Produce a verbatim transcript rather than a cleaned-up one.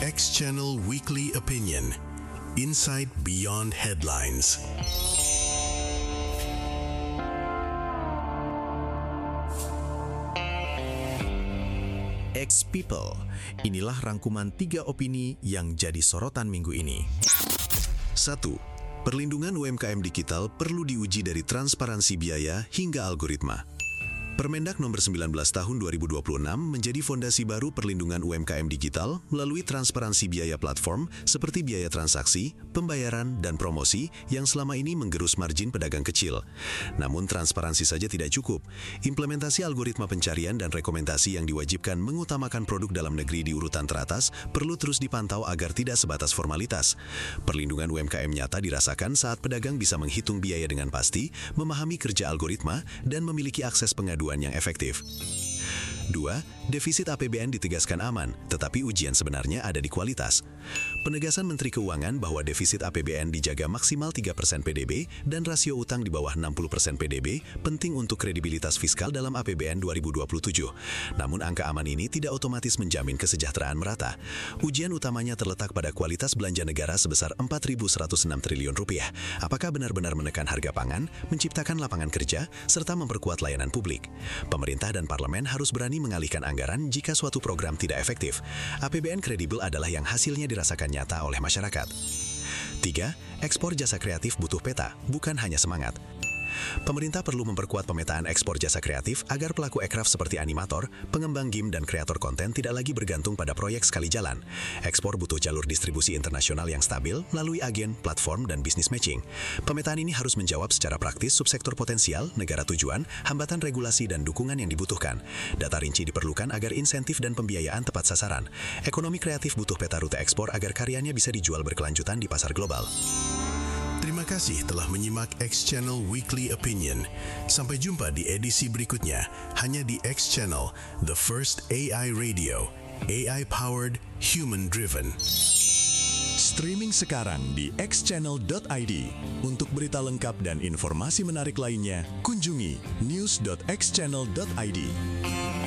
X Channel Weekly Opinion. Insight Beyond Headlines. X People, inilah rangkuman tiga opini yang jadi sorotan minggu ini. Satu. Perlindungan U M K M digital perlu diuji dari transparansi biaya hingga algoritma. Permendak nomor sembilan belas tahun dua ribu dua puluh enam menjadi fondasi baru perlindungan U M K M digital melalui transparansi biaya platform seperti biaya transaksi, pembayaran, dan promosi yang selama ini menggerus margin pedagang kecil. Namun transparansi saja tidak cukup. Implementasi algoritma pencarian dan rekomendasi yang diwajibkan mengutamakan produk dalam negeri di urutan teratas perlu terus dipantau agar tidak sebatas formalitas. Perlindungan U M K M nyata dirasakan saat pedagang bisa menghitung biaya dengan pasti, memahami kerja algoritma, dan memiliki akses pengaduan yang efektif. Dua. Defisit A P B N ditegaskan aman, tetapi ujian sebenarnya ada di kualitas. Penegasan Menteri Keuangan bahwa defisit A P B N dijaga maksimal tiga persen P D B dan rasio utang di bawah enam puluh persen P D B penting untuk kredibilitas fiskal dalam A P B N dua ribu dua puluh tujuh. Namun angka aman ini tidak otomatis menjamin kesejahteraan merata. Ujian utamanya terletak pada kualitas belanja negara sebesar empat ribu seratus enam triliun rupiah. Apakah benar-benar menekan harga pangan, menciptakan lapangan kerja, serta memperkuat layanan publik? Pemerintah dan parlemen harus berani mengalihkan anggaran jika suatu program tidak efektif. A P B N kredibel adalah yang hasilnya dirasakan nyata oleh masyarakat. Tiga. Ekspor jasa kreatif butuh peta, bukan hanya semangat. Pemerintah perlu memperkuat pemetaan ekspor jasa kreatif agar pelaku ekraf seperti animator, pengembang game, dan kreator konten tidak lagi bergantung pada proyek sekali jalan. Ekspor butuh jalur distribusi internasional yang stabil melalui agen, platform, dan bisnis matching. Pemetaan ini harus menjawab secara praktis subsektor potensial, negara tujuan, hambatan regulasi, dan dukungan yang dibutuhkan. Data rinci diperlukan agar insentif dan pembiayaan tepat sasaran. Ekonomi kreatif butuh peta rute ekspor agar karyanya bisa dijual berkelanjutan di pasar global. Terima kasih telah menyimak X Channel Weekly Opinion. Sampai jumpa di edisi berikutnya, hanya di X Channel, the first A I radio, A I-powered, human-driven. Streaming sekarang di x channel dot i d. Untuk berita lengkap dan informasi menarik lainnya, kunjungi news dot x channel dot i d.